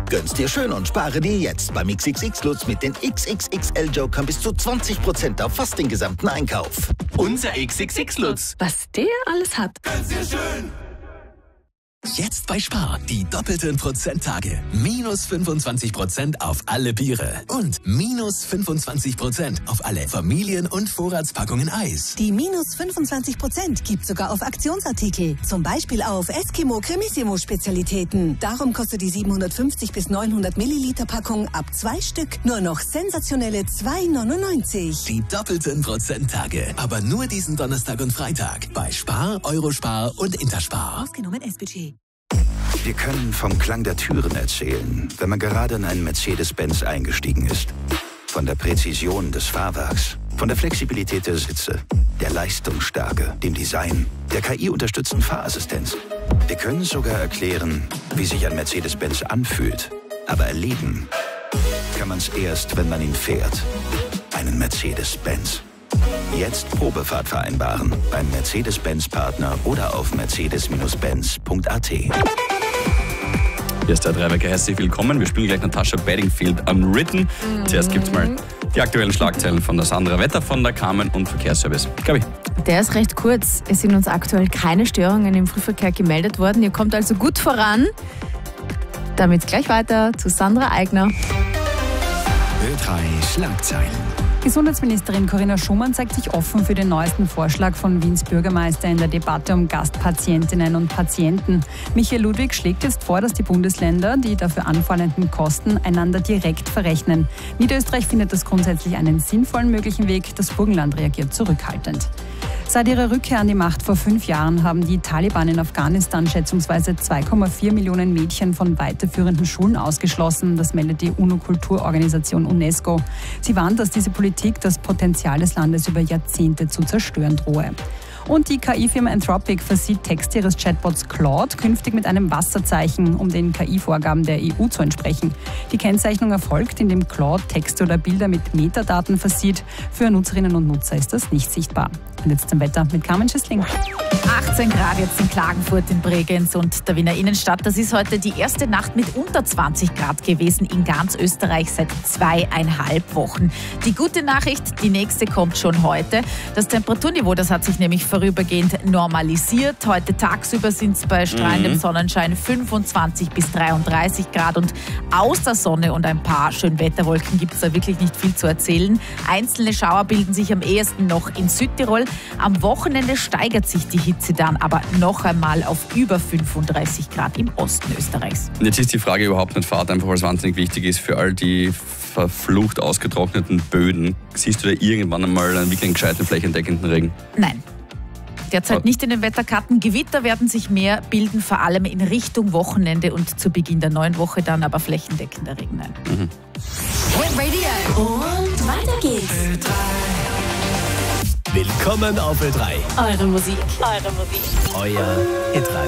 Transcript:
Gönn's dir schön und spare dir jetzt beim XXX Lutz mit den XXXL Jokern bis zu 20% auf fast den gesamten Einkauf. Unser XXX Lutz. Was der alles hat. Gönn's dir schön. Jetzt bei Spar, die doppelten Prozenttage. Minus 25% auf alle Biere und minus 25% auf alle Familien- und Vorratspackungen Eis. Die minus 25% gibt sogar auf Aktionsartikel. Zum Beispiel auf Eskimo Cremissimo Spezialitäten. Darum kostet die 750 bis 900 Milliliter Packung ab 2 Stück nur noch sensationelle 2,99. Die doppelten Prozenttage. Aber nur diesen Donnerstag und Freitag. Bei Spar, Eurospar und Interspar. Ausgenommen S-Budget. Wir können vom Klang der Türen erzählen, wenn man gerade in einen Mercedes-Benz eingestiegen ist. Von der Präzision des Fahrwerks, von der Flexibilität der Sitze, der Leistungsstärke, dem Design, der KI-unterstützten Fahrassistenz. Wir können sogar erklären, wie sich ein Mercedes-Benz anfühlt. Aber erleben kann man es erst, wenn man ihn fährt. Einen Mercedes-Benz. Jetzt Probefahrt vereinbaren beim Mercedes-Benz-Partner oder auf mercedes-benz.at. Hier ist der Dreiwecker, herzlich willkommen. Wir spielen gleich Natasha Bedingfield Unwritten. Zuerst gibt's mal die aktuellen Schlagzeilen von der Sandra, Wetter von der Carmen und Verkehrsservice. Gabi. Der ist recht kurz. Es sind uns aktuell keine Störungen im Frühverkehr gemeldet worden. Ihr kommt also gut voran. Damit gleich weiter zu Sandra Eigner. Ö3 Schlagzeilen. Gesundheitsministerin Corinna Schumann zeigt sich offen für den neuesten Vorschlag von Wiens Bürgermeister in der Debatte um Gastpatientinnen und Patienten. Michael Ludwig schlägt jetzt vor, dass die Bundesländer die dafür anfallenden Kosten einander direkt verrechnen. Niederösterreich findet das grundsätzlich einen sinnvollen möglichen Weg. Das Burgenland reagiert zurückhaltend. Seit ihrer Rückkehr an die Macht vor 5 Jahren haben die Taliban in Afghanistan schätzungsweise 2,4 Millionen Mädchen von weiterführenden Schulen ausgeschlossen. Das meldet die UNO-Kulturorganisation UNESCO. Sie warnt, dass diese Politik das Potenzial des Landes über Jahrzehnte zu zerstören drohe. Und die KI-Firma Anthropic versieht Texte ihres Chatbots Claude künftig mit einem Wasserzeichen, um den KI-Vorgaben der EU zu entsprechen. Die Kennzeichnung erfolgt, indem Claude Texte oder Bilder mit Metadaten versieht. Für Nutzerinnen und Nutzer ist das nicht sichtbar. Und jetzt zum Wetter mit Carmen Schissling. 18 Grad jetzt in Klagenfurt, in Bregenz und der Wiener Innenstadt. Das ist heute die erste Nacht mit unter 20 Grad gewesen in ganz Österreich seit 2,5 Wochen. Die gute Nachricht, die nächste kommt schon heute. Das Temperaturniveau, das hat sich nämlich vorübergehend normalisiert. Heute tagsüber sind es bei strahlendem Sonnenschein 25 bis 33 Grad und aus der Sonne und ein paar Schönwetterwolken gibt es da wirklich nicht viel zu erzählen. Einzelne Schauer bilden sich am ehesten noch in Südtirol. Am Wochenende steigert sich die Hitze dann aber noch einmal auf über 35 Grad im Osten Österreichs. Und jetzt ist die Frage überhaupt nicht Fahrt, einfach weil es wahnsinnig wichtig ist für all die verflucht ausgetrockneten Böden. Siehst du da irgendwann einmal einen wirklich gescheiten flächendeckenden Regen? Nein. Derzeit nicht in den Wetterkarten. Gewitter werden sich mehr bilden, vor allem in Richtung Wochenende und zu Beginn der neuen Woche dann aber flächendeckender Regen. Nein. Hit Radio. Und weiter geht's. Willkommen auf Ö3. Eure Musik. Euer Ö3.